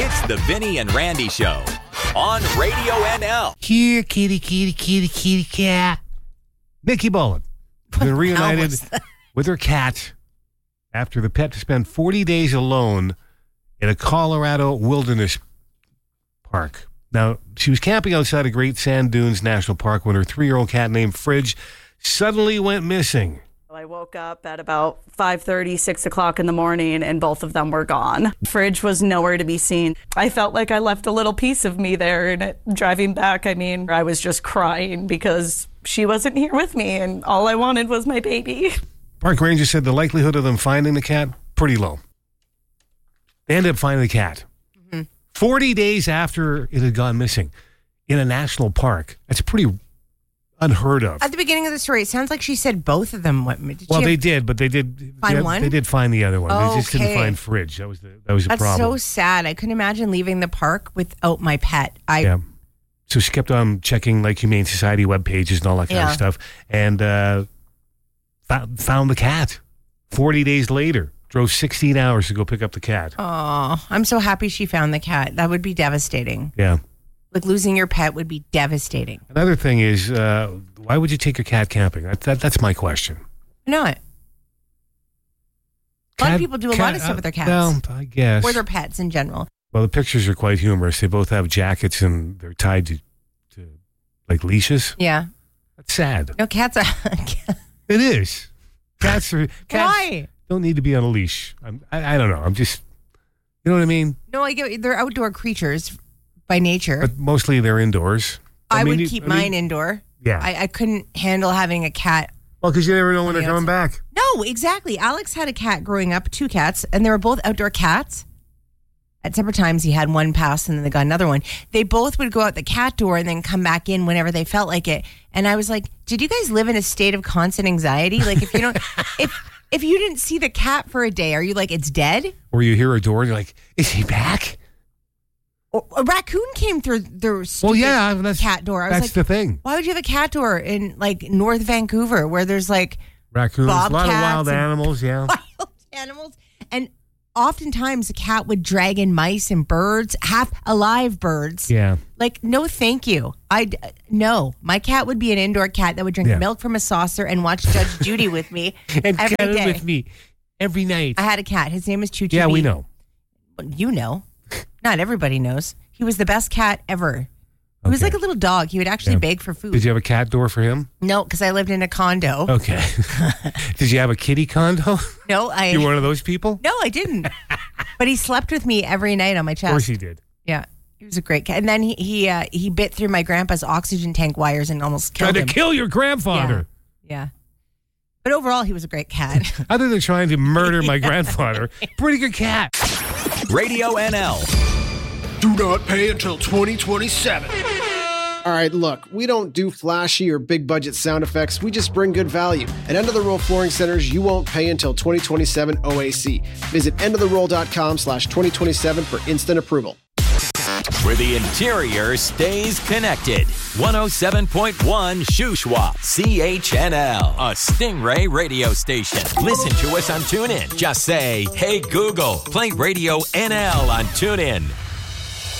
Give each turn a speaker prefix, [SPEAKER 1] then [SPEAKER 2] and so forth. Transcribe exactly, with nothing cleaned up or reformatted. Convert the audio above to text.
[SPEAKER 1] It's the Vinny and Randy Show on Radio N L.
[SPEAKER 2] Here, kitty, kitty, kitty, kitty, cat. Nikki Bolin has been reunited with her cat after the pet spent forty days alone in a Colorado wilderness park. Now, she was camping outside of Great Sand Dunes National Park when her three-year-old cat named Fridge suddenly went missing.
[SPEAKER 3] I woke up at about five thirty, six o'clock in the morning, and both of them were gone. Fridge was nowhere to be seen. I felt like I left a little piece of me there, and it, driving back, I mean, I was just crying because she wasn't here with me, and all I wanted was my baby.
[SPEAKER 2] Park ranger said the likelihood of them finding the cat, pretty low. They ended up finding the cat. Mm-hmm. forty days after it had gone missing in a national park. That's pretty unheard of.
[SPEAKER 4] At the beginning of the story, it sounds like she said both of them went. Did
[SPEAKER 2] well,
[SPEAKER 4] have,
[SPEAKER 2] they did, but they did
[SPEAKER 4] find
[SPEAKER 2] they,
[SPEAKER 4] one.
[SPEAKER 2] They did find the other one.
[SPEAKER 4] Oh,
[SPEAKER 2] they just didn't
[SPEAKER 4] okay.
[SPEAKER 2] find Fridge. That was the that was the
[SPEAKER 4] That's
[SPEAKER 2] problem.
[SPEAKER 4] so sad. I couldn't imagine leaving the park without my pet. I
[SPEAKER 2] yeah. So she kept on checking like Humane Society web pages and all that kind
[SPEAKER 4] yeah.
[SPEAKER 2] of stuff, and uh, found, found the cat. Forty days later, drove sixteen hours to go pick up the cat.
[SPEAKER 4] Oh, I'm so happy she found the cat. That would be devastating.
[SPEAKER 2] Yeah.
[SPEAKER 4] Like losing your pet would be devastating.
[SPEAKER 2] Another thing is, uh, why would you take your cat camping? That, that, that's my question.
[SPEAKER 4] Not. A lot of people do a
[SPEAKER 2] cat,
[SPEAKER 4] lot of stuff with their cats.
[SPEAKER 2] Well, I guess.
[SPEAKER 4] Or their pets in general.
[SPEAKER 2] Well, the pictures are quite humorous. They both have jackets and they're tied to, to like leases.
[SPEAKER 4] Yeah.
[SPEAKER 2] That's sad.
[SPEAKER 4] No, cats are...
[SPEAKER 2] It is. Cats are... Cats
[SPEAKER 4] Why?
[SPEAKER 2] don't need to be on a leash. I'm, I, I don't know. I'm just... You know what I mean?
[SPEAKER 4] No, I get they're outdoor creatures by nature.
[SPEAKER 2] But mostly they're indoors.
[SPEAKER 4] I, I mean,
[SPEAKER 2] would
[SPEAKER 4] you, keep I
[SPEAKER 2] mine
[SPEAKER 4] mean, indoor.
[SPEAKER 2] Yeah.
[SPEAKER 4] I, I couldn't handle having a cat.
[SPEAKER 2] Well, because you never know when they're
[SPEAKER 4] the
[SPEAKER 2] coming back.
[SPEAKER 4] No, exactly. Alex had a cat growing up, two cats, and they were both outdoor cats. At separate times, he had one pass and then they got another one. They both would go out the cat door and then come back in whenever they felt like it. And I was like, did you guys live in a state of constant anxiety? Like, if you don't, if if you didn't see the cat for a day, are you like, it's dead?
[SPEAKER 2] Or you hear a door and you're like, is he back?
[SPEAKER 4] Or, a raccoon came through the
[SPEAKER 2] well, yeah, that's,
[SPEAKER 4] cat door. I was
[SPEAKER 2] that's
[SPEAKER 4] like,
[SPEAKER 2] the thing.
[SPEAKER 4] Why would you have a cat door in like North Vancouver where there's like
[SPEAKER 2] raccoons, a lot of wild
[SPEAKER 4] and
[SPEAKER 2] animals, yeah.
[SPEAKER 4] Wild animals. And oftentimes a cat would drag in mice and birds, half alive birds.
[SPEAKER 2] Yeah.
[SPEAKER 4] Like, no, thank you. I no. My cat would be an indoor cat that would drink
[SPEAKER 2] yeah.
[SPEAKER 4] milk from a saucer and watch Judge Judy with me
[SPEAKER 2] and
[SPEAKER 4] every
[SPEAKER 2] cuddle
[SPEAKER 4] day.
[SPEAKER 2] with me every night.
[SPEAKER 4] I had a cat. His name was Choo Choo.
[SPEAKER 2] Yeah, we know.
[SPEAKER 4] You know. Not everybody knows. He was the best cat ever. He was
[SPEAKER 2] okay.
[SPEAKER 4] like a little dog. He would actually
[SPEAKER 2] yeah.
[SPEAKER 4] beg for food.
[SPEAKER 2] Did you have a cat door for him?
[SPEAKER 4] No, because I lived in a condo.
[SPEAKER 2] Okay. Did you have a kitty condo?
[SPEAKER 4] No, I...
[SPEAKER 2] You were one of those people?
[SPEAKER 4] No, I didn't. But he slept with me every night on my chest.
[SPEAKER 2] Of course he did.
[SPEAKER 4] Yeah. He was a great cat. And then he he, uh, he bit through my grandpa's oxygen tank wires and almost killed
[SPEAKER 2] Tried
[SPEAKER 4] him.
[SPEAKER 2] to kill your grandfather.
[SPEAKER 4] Yeah. yeah. But overall, he was a great cat.
[SPEAKER 2] Other than trying to murder my grandfather, pretty good cat.
[SPEAKER 1] Radio N L.
[SPEAKER 5] Do not pay until twenty twenty-seven. All right, look, we don't do flashy or big budget sound effects. We just bring good value. At End of the Roll Flooring Centers, you won't pay until twenty twenty-seven O A C. Visit endoftheroll.com slash 2027 for instant approval.
[SPEAKER 1] Where the interior stays connected. one oh seven point one Shuswap, C H N L, a Stingray radio station. Listen to us on TuneIn. Just say, hey Google, play Radio N L on TuneIn.